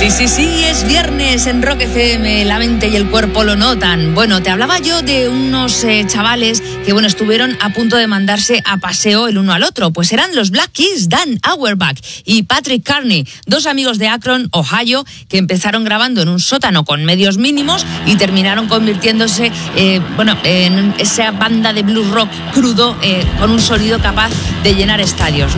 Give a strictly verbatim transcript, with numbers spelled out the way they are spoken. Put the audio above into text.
Sí, sí, sí, es viernes en Rock F M, la mente y el cuerpo lo notan. Bueno, te hablaba yo de unos eh, chavales que, bueno, estuvieron a punto de mandarse a paseo el uno al otro. Pues eran los Black Keys, Dan Auerbach y Patrick Carney, dos amigos de Akron, Ohio, que empezaron grabando en un sótano con medios mínimos y terminaron convirtiéndose, eh, bueno, en esa banda de blues rock crudo eh, con un sonido capaz de llenar estadios, ¿no?